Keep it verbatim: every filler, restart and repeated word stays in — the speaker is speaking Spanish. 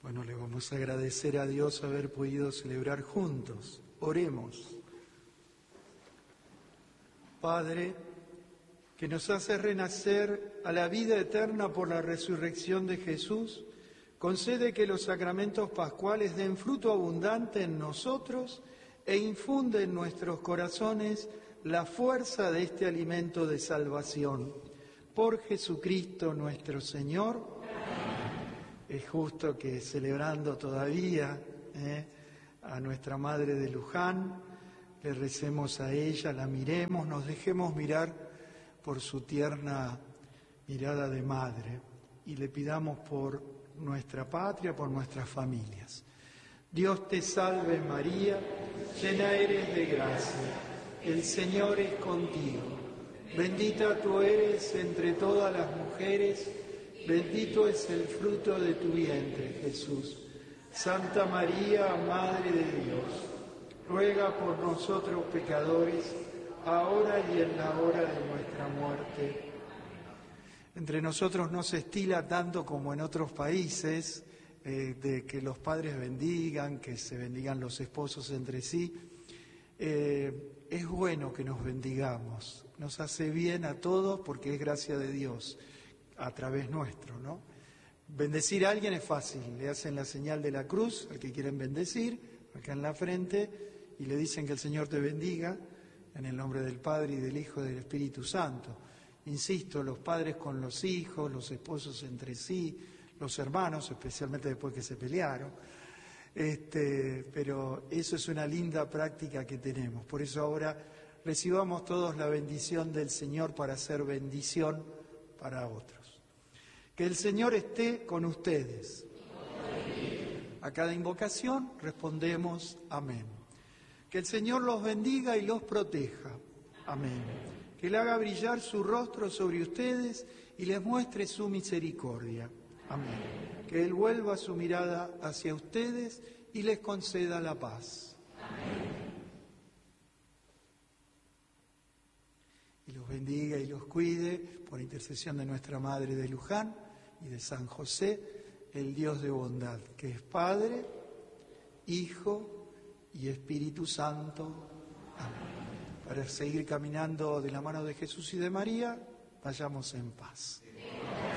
Bueno, le vamos a agradecer a Dios haber podido celebrar juntos. Oremos. Padre, que nos hace renacer a la vida eterna por la resurrección de Jesús, concede que los sacramentos pascuales den fruto abundante en nosotros e infunde en nuestros corazones la fuerza de este alimento de salvación. Por Jesucristo nuestro Señor. Es justo que celebrando todavía eh, a nuestra Madre de Luján, le recemos a ella, la miremos, nos dejemos mirar por su tierna mirada de madre y le pidamos por nuestra patria, por nuestras familias. Dios te salve María, llena eres de gracia, el Señor es contigo, bendita tú eres entre todas las mujeres, bendito es el fruto de tu vientre, Jesús. Santa María, Madre de Dios, ruega por nosotros pecadores, ahora y en la hora de nuestra muerte. Entre nosotros no se estila tanto como en otros países, eh, de que los padres bendigan, que se bendigan los esposos entre sí. Eh, es bueno que nos bendigamos, nos hace bien a todos porque es gracia de Dios a través nuestro, ¿no? Bendecir a alguien es fácil, le hacen la señal de la cruz al que quieren bendecir, acá en la frente, y le dicen que el Señor te bendiga, en el nombre del Padre y del Hijo y del Espíritu Santo. Insisto, los padres con los hijos, los esposos entre sí, los hermanos, especialmente después que se pelearon, este, pero eso es una linda práctica que tenemos. Por eso ahora recibamos todos la bendición del Señor para hacer bendición para otros. Que el Señor esté con ustedes. A cada invocación respondemos amén. Que el Señor los bendiga y los proteja. Amén. Que Él haga brillar su rostro sobre ustedes y les muestre su misericordia. Amén. Que Él vuelva su mirada hacia ustedes y les conceda la paz. Amén. Y los bendiga y los cuide por intercesión de nuestra Madre de Luján y de San José, el Dios de bondad, que es Padre, Hijo y Espíritu Santo. Amén. Para seguir caminando de la mano de Jesús y de María, vayamos en paz.